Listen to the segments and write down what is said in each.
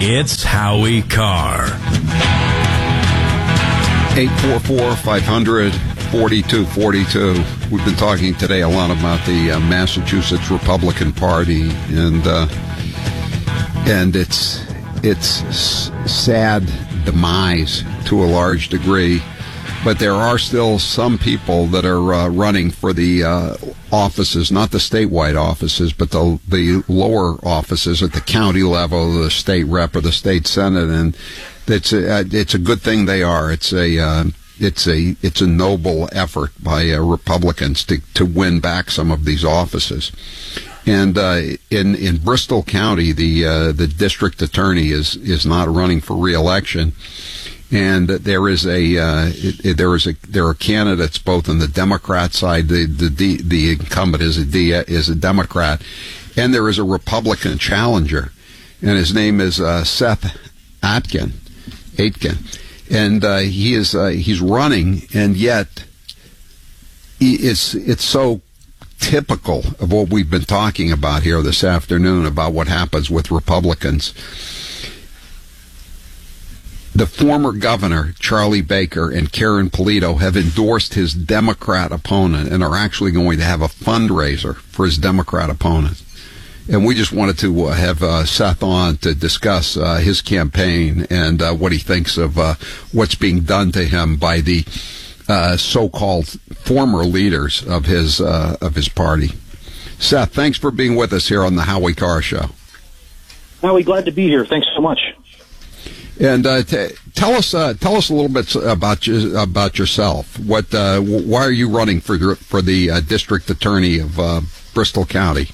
It's Howie Carr. 844-500-4242. We've been talking today a lot about the Massachusetts Republican Party and its sad demise to a large degree. But there are still some people that are running for the offices, not the statewide offices, but the lower offices at the county level, the state rep or the state senate, and it's a good thing they are. It's a noble effort by Republicans to win back some of these offices. And in Bristol County, the district attorney is not running for re-election. And there are candidates both on the Democrat side. The incumbent is a Democrat, and there is a Republican challenger, and his name is Seth Aitken, and he's running, and yet it's so typical of what we've been talking about here this afternoon about what happens with Republicans. The former governor, Charlie Baker, and Karen Polito have endorsed his Democrat opponent and are actually going to have a fundraiser for his Democrat opponent. And we just wanted to have Seth on to discuss his campaign and what he thinks of what's being done to him by the so-called former leaders of his party. Seth, thanks for being with us here on the Howie Carr Show. Howie, glad to be here. Thanks so much. And tell us a little bit about yourself. Why are you running for the district attorney of Bristol County?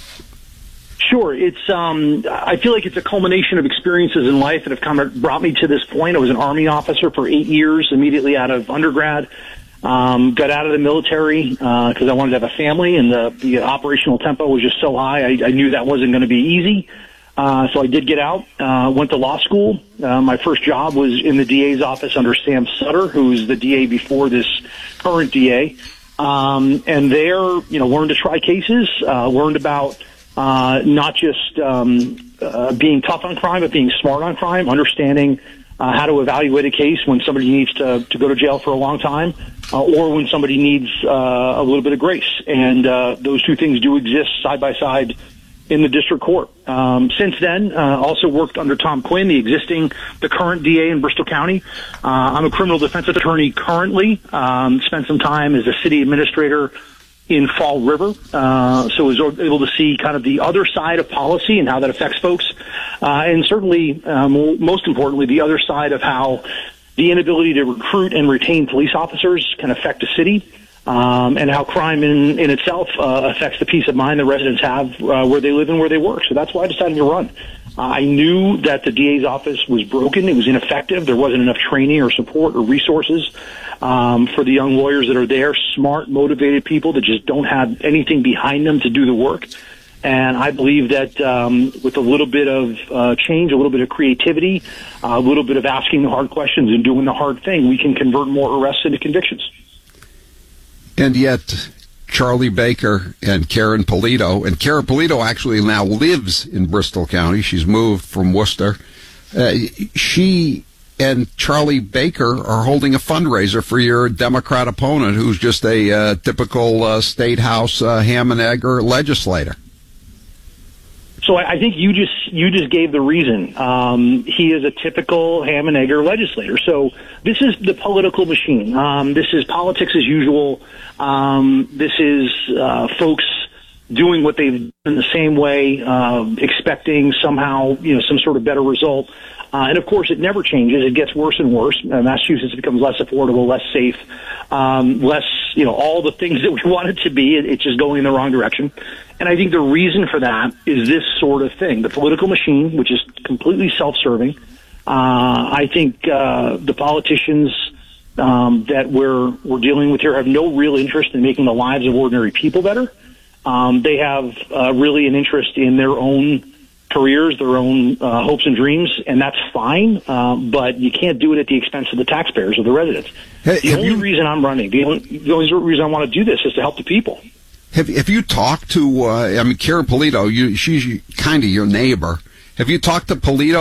Sure, it's I feel like it's a culmination of experiences in life that have kind of brought me to this point. I was an Army officer for 8 years immediately out of undergrad. Got out of the military because I wanted to have a family, and the operational tempo was just so high. I knew that wasn't going to be easy. So I did get out, went to law school. My first job was in the DA's office under Sam Sutter, who's the DA before this current DA. And there, learned to try cases, learned about not just being tough on crime, but being smart on crime, understanding how to evaluate a case when somebody needs to go to jail for a long time, or when somebody needs a little bit of grace. And those two things do exist side by side in the district court. Since then, also worked under Tom Quinn, the current DA in Bristol County. I'm a criminal defense attorney currently. Spent some time as a city administrator in Fall River, so was able to see kind of the other side of policy and how that affects folks. And certainly, most importantly, the other side of how the inability to recruit and retain police officers can affect a city. And how crime in itself affects the peace of mind the residents have where they live and where they work. So that's why I decided to run. I knew that the DA's office was broken. It was ineffective. There wasn't enough training or support or resources for the young lawyers that are there, smart, motivated people that just don't have anything behind them to do the work. And I believe that with a little bit of change, a little bit of creativity, a little bit of asking the hard questions and doing the hard thing, we can convert more arrests into convictions. And yet, Charlie Baker and Karen Polito actually now lives in Bristol County. She's moved from Worcester. She and Charlie Baker are holding a fundraiser for your Democrat opponent, who's just a typical State House ham and egg legislator. So I think you just gave the reason. He is a typical ham and egger legislator. So this is the political machine. This is politics as usual. This is folks doing what they've done in the same way, expecting somehow some sort of better result. And of course, it never changes. It gets worse and worse. Massachusetts becomes less affordable, less safe, less all the things that we want it to be. It's just going in the wrong direction. And I think the reason for that is this sort of thing, the political machine, which is completely self-serving. I think the politicians that we're dealing with here have no real interest in making the lives of ordinary people better. They have really an interest in their own careers, their own hopes and dreams, and that's fine, but you can't do it at the expense of the taxpayers or the residents. The only reason I'm running, the only reason I want to do this is to help the people. Have you talked to, Karen Polito, she's kind of your neighbor. Have you talked to Polito